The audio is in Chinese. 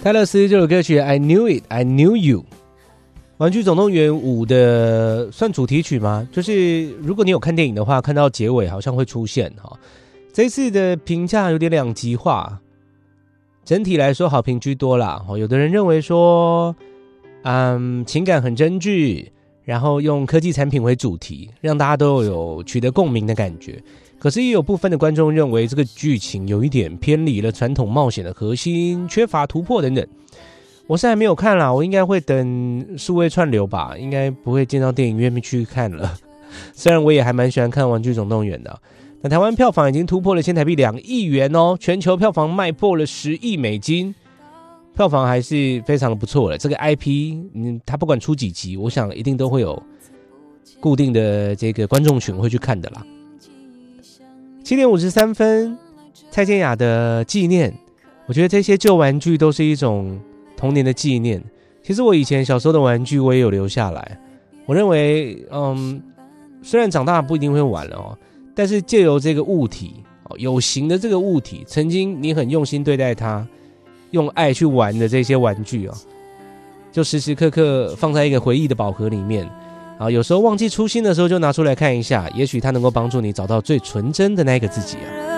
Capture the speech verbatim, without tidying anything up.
泰勒斯这首歌曲 I Knew It, I Knew You， 玩具总动员五的算主题曲吗？就是如果你有看电影的话，看到结尾好像会出现哈。这一次的评价有点两极化，整体来说好评居多啦。有的人认为说，嗯，情感很真挚，然后用科技产品为主题，让大家都有取得共鸣的感觉。可是也有部分的观众认为这个剧情有一点偏离了传统冒险的核心，缺乏突破等等。我是还没有看啦，我应该会等数位串流吧，应该不会进到电影院去看了。虽然我也还蛮喜欢看《玩具总动员》的。那台湾票房已经突破了新台币两亿元哦，全球票房卖破了十亿美金，票房还是非常的不错了。这个 I P， 嗯，它不管出几集，我想一定都会有固定的这个观众群会去看的啦。七点五十三分，蔡健雅的纪念，我觉得这些旧玩具都是一种童年的纪念。其实我以前小时候的玩具我也有留下来，我认为，嗯，虽然长大不一定会玩了哦，但是借由这个物体，有形的这个物体，曾经你很用心对待它，用爱去玩的这些玩具哦，就时时刻刻放在一个回忆的宝盒里面。啊，有时候忘记初心的时候就拿出来看一下，也许它能够帮助你找到最纯真的那个自己啊。